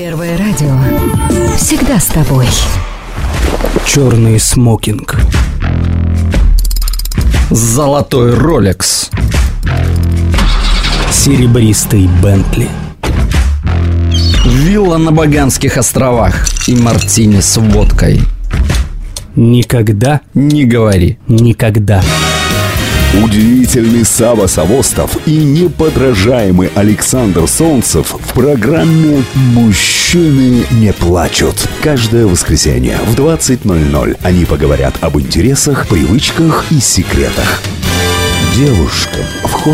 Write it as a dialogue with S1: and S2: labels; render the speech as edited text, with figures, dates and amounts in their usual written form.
S1: Первое радио всегда с тобой.
S2: Черный смокинг, золотой Ролекс, серебристый Бентли, вилла на Баганских островах и мартини с водкой. Никогда не говори никогда.
S3: Удивительный Сава Савостов и неподражаемый Александр Солнцев в программе «Мужчины не плачут». Каждое воскресенье в 20:00 они поговорят об интересах, привычках и секретах. Девушкам вход